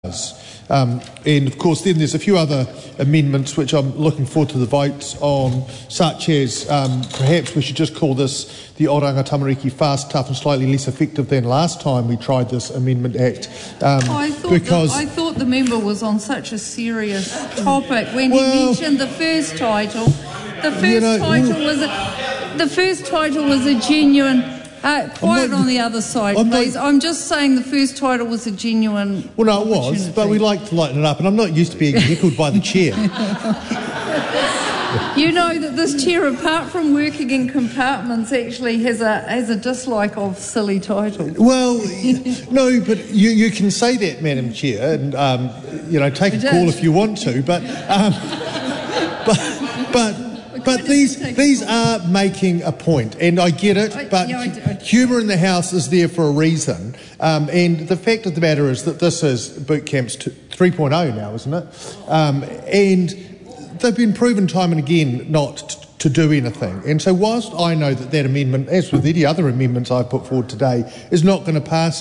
And of course then there's a few other amendments which I'm looking forward to the votes on, such as perhaps we should just call this the Oranga Tamariki Fast, Tough and Slightly Less Effective than last time we tried this Amendment Act. I thought the member was on such a serious topic when he mentioned the first title. The first title was a genuine... quiet on the other side, please. I'm just saying the first title was a genuine Well, no, it was, but we like to lighten it up, and I'm not used to being heckled by the chair. You know that this chair, apart from working in compartments, actually has a dislike of silly titles. Well, no, but you can say that, Madam Chair, and take a call if you want to, But these are making a point, and I get it, but humour in the House is there for a reason. And the fact of the matter is that this is boot camps 3.0 now, isn't it? And they've been proven time and again not to do anything. And so whilst I know that amendment, as with any other amendments I've put forward today, is not going to pass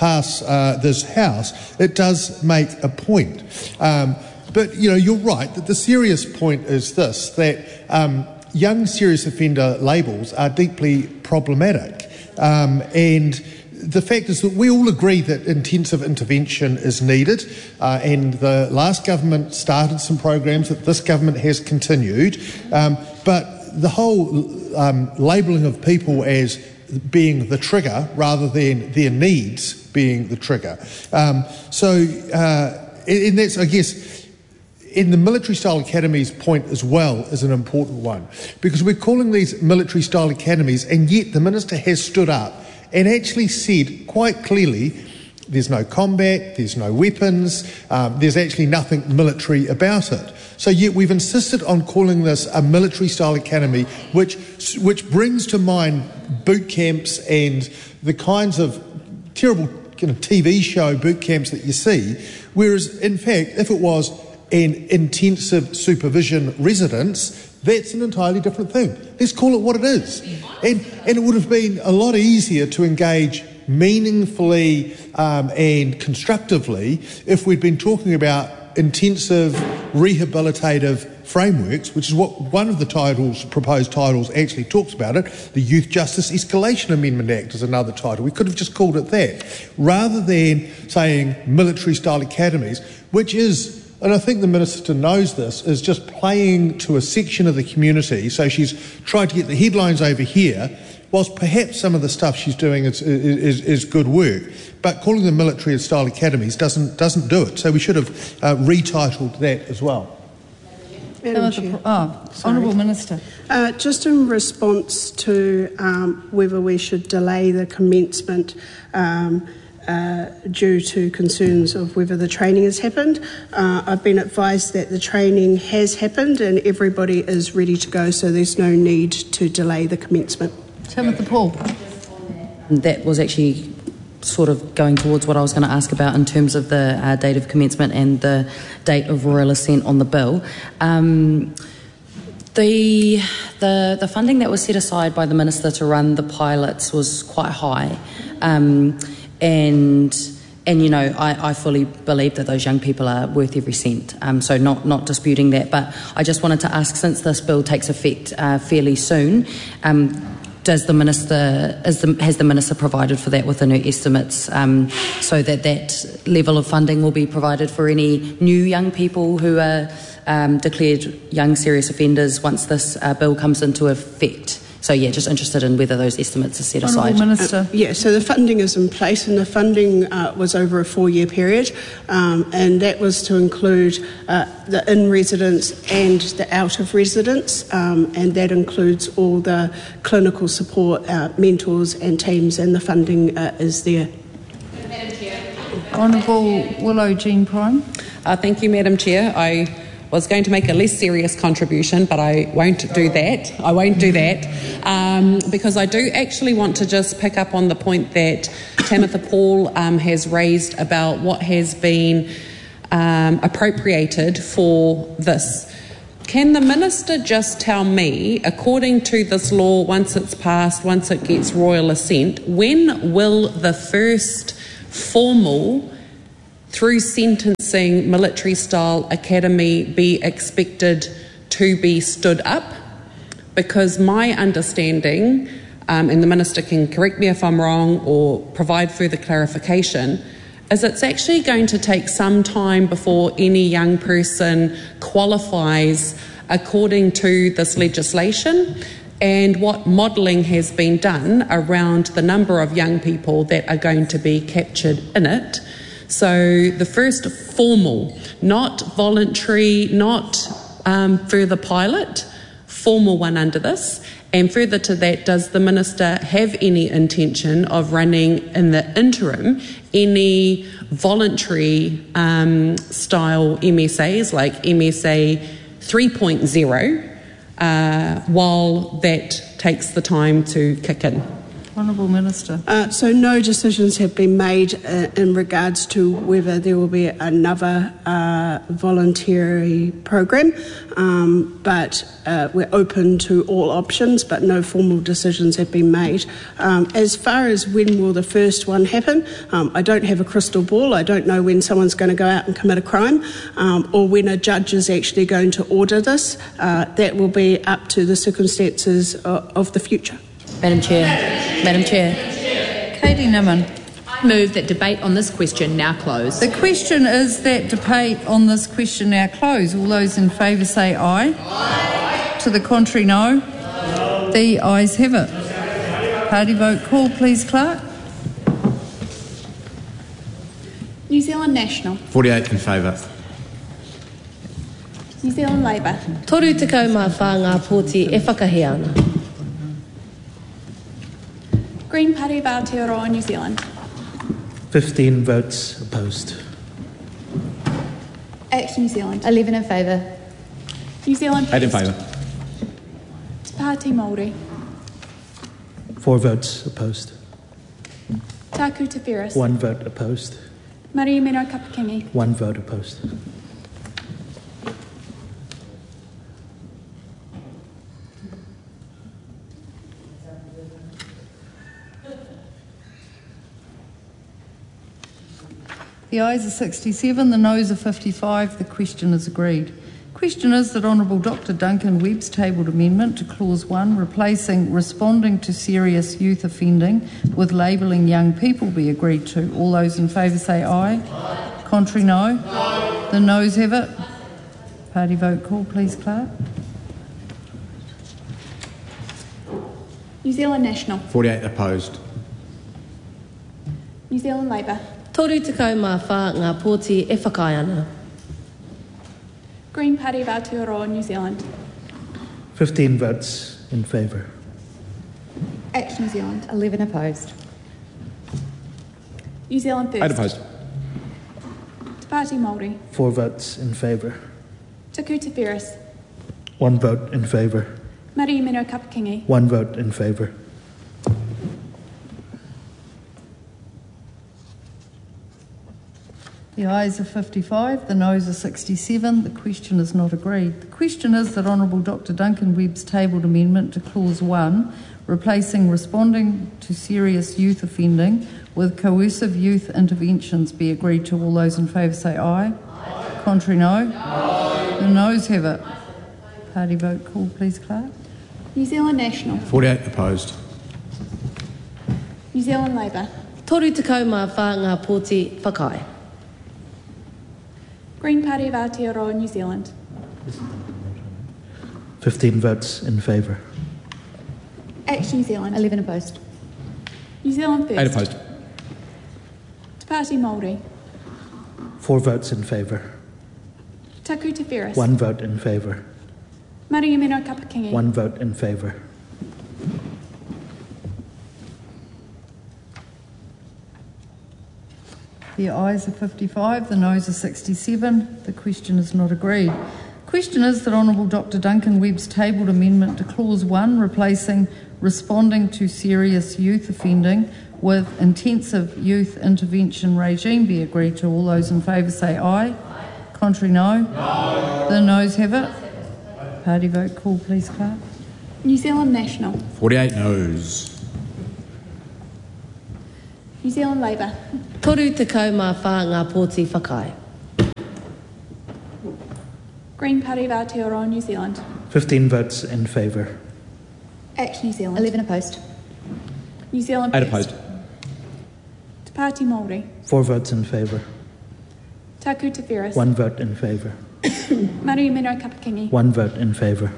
this House, it does make a point. But, you're right, that the serious point is this, that young serious offender labels are deeply problematic. And the fact is that we all agree that intensive intervention is needed, and the last government started some programs that this government has continued. But the whole labelling of people as being the trigger rather than their needs being the trigger. And that's, I guess... And the military-style academies point as well is an important one, because we're calling these military-style academies, and yet the Minister has stood up and actually said quite clearly there's no combat, there's no weapons, there's actually nothing military about it. So yet we've insisted on calling this a military-style academy, which brings to mind boot camps and the kinds of terrible TV show boot camps that you see, whereas in fact if it was an intensive supervision residence, that's an entirely different thing. Let's call it what it is. And it would have been a lot easier to engage meaningfully and constructively if we'd been talking about intensive rehabilitative frameworks, which is what one of the proposed titles actually talks about it. The Youth Justice Escalation Amendment Act is another title. We could have just called it that, rather than saying military-style academies, which is, and I think the Minister knows this, is just playing to a section of the community. So she's tried to get the headlines over here, whilst perhaps some of the stuff she's doing is good work. But calling them military-style academies doesn't do it. So we should have retitled that as well. Madam Chair. Honourable Minister. Just in response to whether we should delay the commencement due to concerns of whether the training has happened. I've been advised that the training has happened and everybody is ready to go, so there's no need to delay the commencement. Timothy Paul. That was actually sort of going towards what I was going to ask about in terms of the date of commencement and the date of royal assent on the bill. The funding that was set aside by the Minister to run the pilots was quite high. And I fully believe that those young people are worth every cent. So not disputing that. But I just wanted to ask, since this bill takes effect fairly soon, has the Minister provided for that within her estimates, so that level of funding will be provided for any new young people who are declared young serious offenders once this bill comes into effect? So, just interested in whether those estimates are set aside. Honourable Minister. So the funding is in place, and the funding was over a 4-year period, and that was to include the in-residence and the out-of-residence, and that includes all the clinical support, mentors and teams, and the funding is there. Madam Chair. Honourable Willow Jean Prime. Thank you, Madam Chair. I was going to make a less serious contribution, but I won't do that. Because I do actually want to just pick up on the point that Timothy Paul has raised about what has been appropriated for this. Can the Minister just tell me, according to this law, once it's passed, once it gets royal assent, when will the first formal through sentencing, Military Style Academy be expected to be stood up? Because my understanding, and the Minister can correct me if I'm wrong or provide further clarification, is it's actually going to take some time before any young person qualifies according to this legislation, and what modelling has been done around the number of young people that are going to be captured in it. So the first formal, not voluntary, not further pilot, formal one under this. And further to that, does the Minister have any intention of running in the interim any voluntary style MSAs like MSA 3.0 while that takes the time to kick in? Honourable Minister. So no decisions have been made in regards to whether there will be another voluntary program, but we're open to all options, but no formal decisions have been made. As far as when will the first one happen, I don't have a crystal ball. I don't know when someone's going to go out and commit a crime or when a judge is actually going to order this. That will be up to the circumstances of the future. Madam Chair. Katie Nimmin. Move that debate on this question now close. The question is that debate on this question now close. All those in favour say aye. Aye. To the contrary, no. The ayes have it. Party vote call, please, Clerk. New Zealand National. 48 in favour. New Zealand Labour. Toru te kaumawha ngā pōti e whakahe ana. Green Party of Aotearoa, New Zealand. 15 votes opposed. Action New Zealand. 11 in favour. New Zealand 8 in favour. Te Pāti Māori. 4 votes opposed. Taku Te Whereas. 1 vote opposed. Maria Meno Kapakingi. 1 vote opposed. The ayes are 67, the noes are 55. The question is agreed. Question is that Honourable Dr Duncan Webb's tabled amendment to Clause 1, replacing responding to serious youth offending with labelling young people, be agreed to. All those in favour say aye. Aye. Contrary, no. No. The noes have it. Party vote call, please, Clerk. New Zealand National. 48 opposed. New Zealand Labour. Toru te kaumawha ngā pōti e whakai ana. Green Party of Aotearoa, New Zealand. 15 votes in favour. Action New Zealand. 11 opposed. New Zealand First. 8 opposed. Te Pāti Māori. 4 votes in favour. Taku Te Whereas. 1 vote in favour. Maria Meno Kapakingi. 1 vote in favour. The ayes are 55, the noes are 67. The question is not agreed. The question is that Honourable Dr Duncan Webb's tabled amendment to Clause 1, replacing responding to serious youth offending with coercive youth interventions, be agreed to. All those in favour say aye. Aye. Contrary, no. No. The noes have it. Party vote call, please, Clerk. New Zealand National. 48 opposed. New Zealand Labour. Toru te kaumawha ngā pōti whakai. Green Party of Aotearoa, New Zealand. 15 votes in favour. Action New Zealand. 11 opposed. New Zealand First. 8 opposed. Te Pāti Māori. 4 votes in favour. Taku Te Whereas. 1 vote in favour. Maria Meno Kapakingi. 1 vote in favour. The ayes are 55, the noes are 67. The question is not agreed. The question is that Honourable Dr Duncan Webb's tabled amendment to Clause 1, replacing responding to serious youth offending with intensive youth intervention regime, be agreed to. All those in favour say aye. Contrary, no. No. The noes have it. Party vote call, please, Clerk. New Zealand National. 48 noes. New Zealand Labour. Toru te kaumawha ngā pōti whakai. Green Party of Aotearoa New Zealand. 15 votes in favour. Act New Zealand. 11 opposed. New Zealand 8 First. opposed. Te Pāti Māori. 4 votes in favour. Taku Te Whereas. 1 vote in favour. Maria Mino Kapakingi. 1 vote in favour.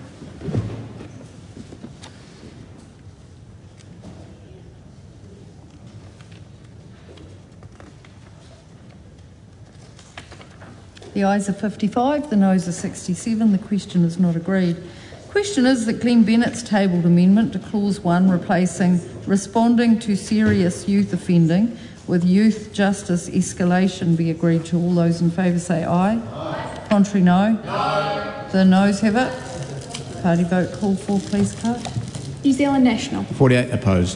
The ayes are 55, the noes are 67. The question is not agreed. Question is that Glenn Bennett's tabled amendment to clause 1 replacing responding to serious youth offending with youth justice escalation be agreed to. All those in favour say aye. Aye. Contrary no. No. The noes have it. Party vote called for, please, Clark. New Zealand National. 48 opposed.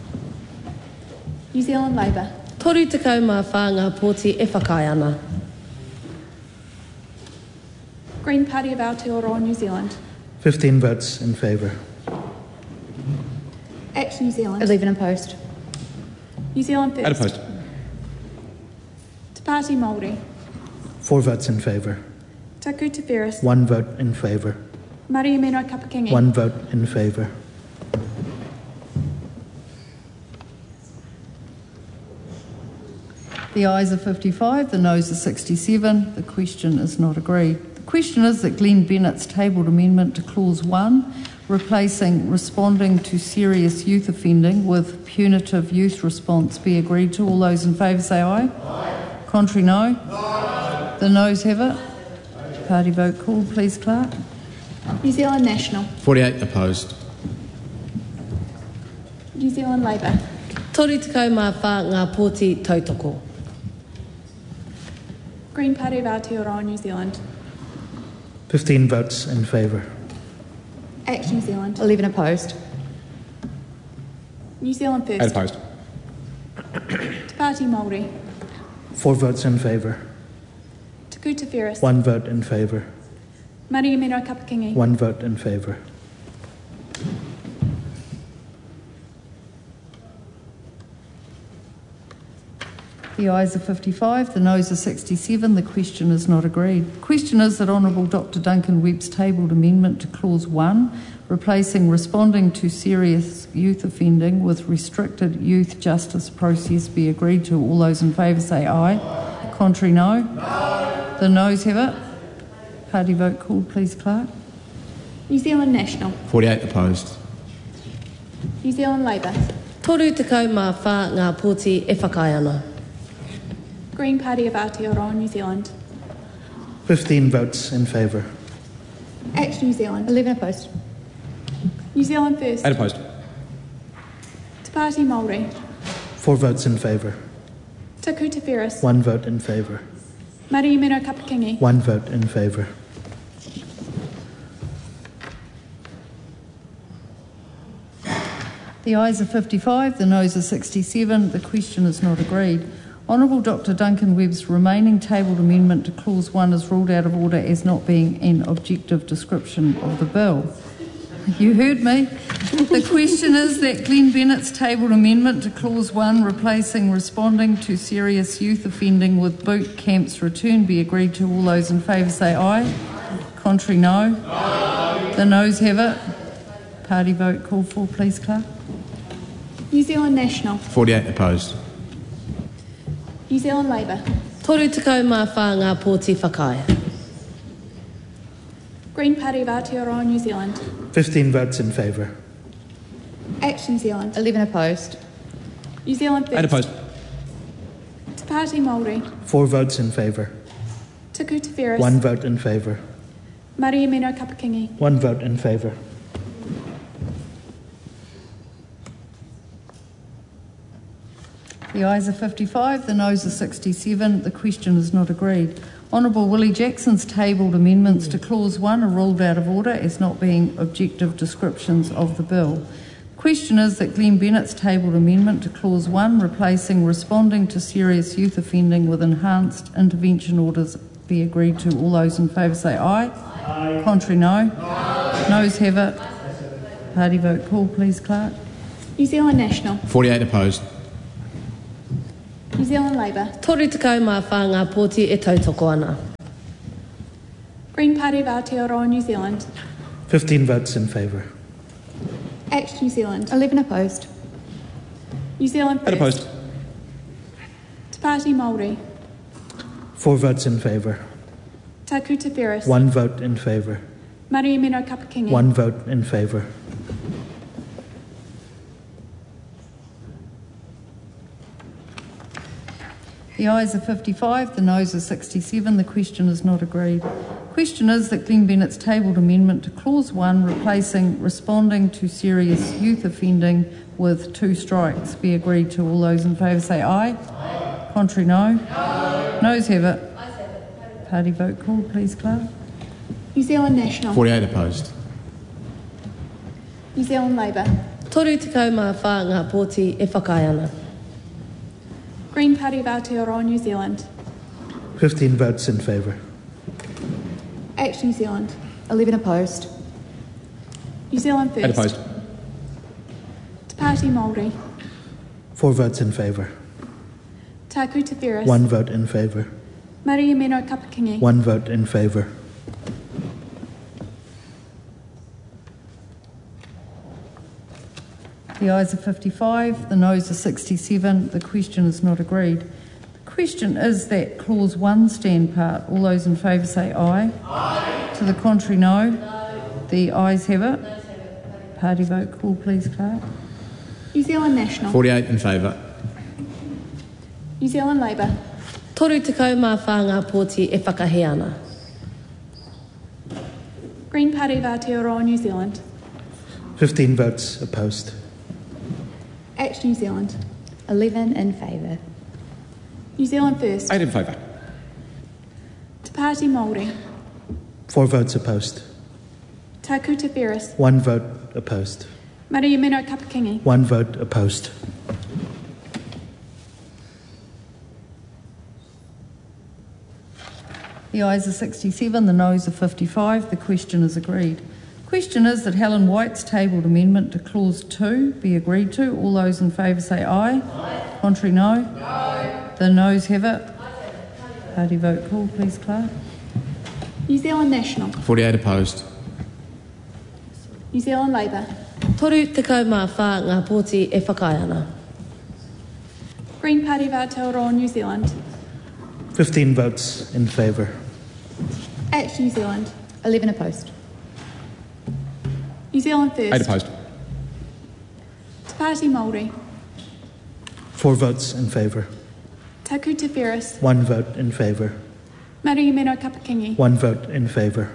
New Zealand Labour. Toru te kaumawha ngā pōti e whakai ana. Green Party of Aotearoa New Zealand. 15 votes in favour. Act New Zealand. 11 opposed. New Zealand 8 First. opposed. Te Pāti Māori. 4 votes in favour. Taku Te Whereas. 1 vote in favour. Maria Mino Kapakingi. 1 vote in favour. The ayes are 55, the noes are 67. The question is not agreed. The question is that Glenn Bennett's tabled amendment to clause 1 replacing responding to serious youth offending with punitive youth response be agreed to. All those in favour say aye. Aye. Contrary no. No. The noes have it. Party vote called, please, Clark. New Zealand National. 48 opposed. New Zealand Labour. Toru te kaumawha ngā pōti tautoko. Green Party of Aotearoa New Zealand. 15 votes in favour. Act New Zealand. 11 opposed. New Zealand 8 First. opposed. Te Pāti Māori. 4 votes in favour. Taku Te Whereas. 1 vote in favour. Maria Mino Kapakingi. 1 vote in favour. The ayes are 55, the noes are 67. The question is not agreed. The question is that Honourable Dr Duncan Webb's tabled amendment to clause 1 replacing responding to serious youth offending with restricted youth justice process be agreed to. All those in favour say aye. Aye. Contrary no. No. The noes have it. Party vote called, please, Clark. New Zealand National. 48 opposed. New Zealand Labour. Toru te kaumawha ngā pōti e whakai ana. Green Party of Aotearoa New Zealand. 15 votes in favour. Act New Zealand. 11 opposed. New Zealand First. 8 opposed. Te Pāti Māori. 4 votes in favour. Taku Te Whereas. 1 vote in favour. Maria Mino Kapakingi. 1 vote in favour. The ayes are 55, the noes are 67. The question is not agreed. Honourable Dr Duncan Webb's remaining tabled amendment to clause 1 is ruled out of order as not being an objective description of the bill. You heard me. The question is that Glenn Bennett's tabled amendment to clause 1 replacing responding to serious youth offending with boot camps return be agreed to. All those in favour say aye. Contrary no. No. The noes have it. Party vote called for, please, Clark. New Zealand National. 48 opposed. New Zealand Labour. Toru te kaumawha ngā pōti whakai. Green Party of Aotearoa New Zealand. 15 votes in favour. Act New Zealand. 11 opposed. New Zealand 8 First. opposed. Te Pāti Māori. 4 votes in favour. Taku Te Whereas. 1 vote in favour. Maria Mino Kapakingi. 1 vote in favour. The ayes are 55, the noes are 67. The question is not agreed. Honourable Willie Jackson's tabled amendments to clause 1 are ruled out of order as not being objective descriptions of the bill. Question is that Glenn Bennett's tabled amendment to clause 1 replacing responding to serious youth offending with enhanced intervention orders be agreed to. All those in favour say aye. Aye. Contrary no. No. Noes have it. Party vote called, please, Clark. New Zealand National. 48 opposed. New Zealand Labour. Toru tekau mā whā ngā pōti e tautoko ana. Green Party of Aotearoa New Zealand. 15 votes in favour. Act New Zealand. 11 opposed. New Zealand First. Opposed. Te Pāti Māori. 4 votes in favour. Taku Te Wheres. 1 vote in favour. Maria Mino Kapakingi. 1 vote in favour. The ayes are 55, the noes are 67. The question is not agreed. The question is that Glenn Bennett's tabled amendment to Clause 1, replacing responding to serious youth offending with 2 strikes, be agreed to. All those in favour say aye. Aye. Contrary, no. No. Noes have it. Ayes have it. Party vote called, please, Clark. New Zealand National. 48 opposed. New Zealand Labour. Toru tekau mā whā ngā pōti e whakai ana. Green Party of Aotearoa New Zealand. 15 votes in favour. Act New Zealand. 11 opposed. New Zealand First. 8 opposed. Te Pāti Māori. 4 votes in favour. Taku Te Wheres. 1 vote in favour. Maria Mino Kapakingi. 1 vote in favour. The ayes are 55, the noes are 67. The question is not agreed. The question is that Clause 1 stand part. All those in favour say aye. Aye. To the contrary, no. No. The ayes have it. Noes have it. Party vote call, please, Clark. New Zealand National. 48 in favour. New Zealand Labour. Toru tekau mā whā ngā pōti e whakahe ana. Green Party of Aotearoa New Zealand. 15 votes opposed. Act New Zealand. 11 in favour. New Zealand First. 8 in favour. Te Pāti Māori. 4 votes opposed. Taku Te Wheres. 1 vote opposed. Maria Mino Kapakingi. 1 vote opposed. The ayes are 67, the noes are 55. The question is agreed. The question is that Helen White's tabled amendment to Clause 2 be agreed to. All those in favour say aye. Aye. Contrary, no. No. The noes have it. Party vote call, please, Clark. New Zealand National. 48 opposed. New Zealand Labour. Toru tekau mā whā ngā pōti e whakai ana. Green Party of Aotearoa New Zealand. 15 votes in favour. Act New Zealand. 11 opposed. New Zealand First. 8 opposed. Te Pāti Māori. 4 votes in favour. Taku Te Wheres. 1 vote in favour. Maria Mino Kapakingi. 1 vote in favour.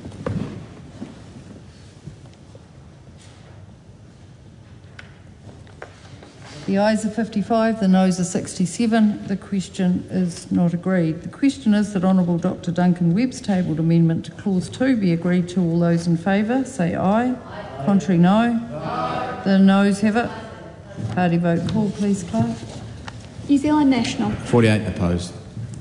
The ayes are 55, the noes are 67. The question is not agreed. The question is that Honourable Dr Duncan Webb's tabled amendment to Clause 2 be agreed to. All those in favour say aye. Aye. Contrary, no. No. The noes have it. Party vote call, please, Clark. New Zealand National. 48 opposed.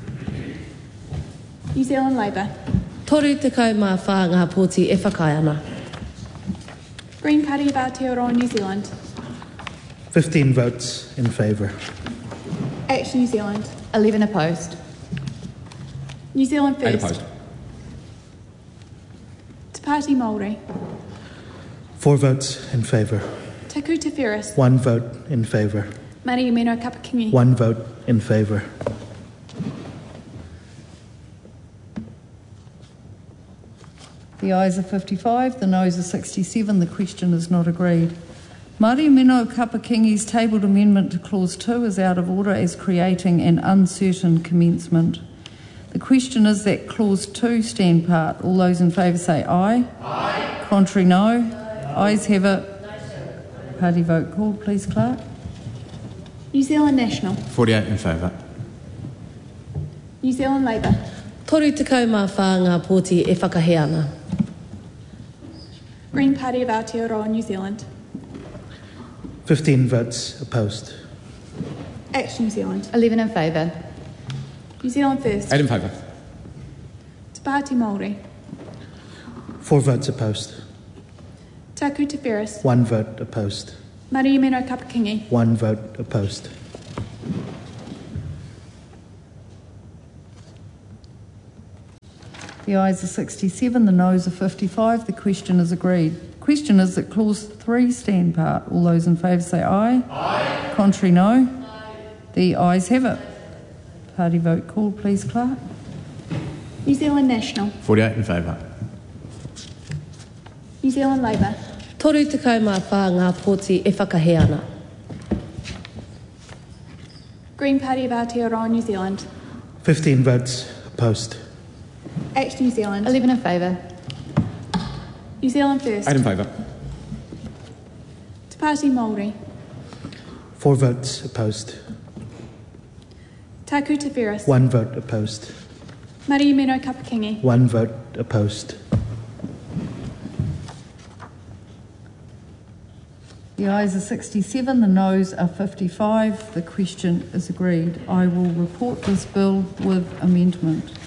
New Zealand Labour. Toru tekau mā whā ngā pōti e whakai ana. Green Party of Aotearoa New Zealand. 15 votes in favour. Act New Zealand. 11 opposed. New Zealand 8 First. opposed. Te Pāti Māori. 4 votes in favour. Taku Te Wheres. 1 vote in favour. Maria Mino Kapakingi. 1 vote in favour. The ayes are 55, the noes are 67. The question is not agreed. Maria Mino Kapakingi's tabled amendment to Clause 2 is out of order as creating an uncertain commencement. The question is that Clause 2 stand part. All those in favour say aye. Aye. Contrary, no. Ayes have it. Party vote called, please, Clark. New Zealand National. 48 in favour. New Zealand Labour. Toru tekau mā whā ngā pōti e whakahe ana. Green Party of Aotearoa New Zealand. 15 votes opposed. Act New Zealand. 11 in favour. New Zealand First. 8 in favour. Te Pāti Māori. 4 votes opposed. Taku Te Wheres. 1 vote opposed. Maria Mino Kapakingi. 1 vote opposed. The ayes are 67, the noes are 55. The question is agreed. The question is that clause 3 stand part. All those in favour say aye. Aye. Contrary, no. Aye. The ayes have it. Party vote called, please, Clerk. New Zealand National. 48 in favour. New Zealand Labour. Toru te kaumawha ngā pōti e whakahe ana. Green Party of Aotearoa New Zealand. 15 votes opposed. ACT New Zealand. 11 in favour. New Zealand First. 8 in favour. Te Pāti Māori. 4 votes opposed. Taku Te Whereas. 1 vote opposed. Mariamino Kapakingi. 1 vote opposed. The ayes are 67, the noes are 55. The question is agreed. I will report this bill with amendment.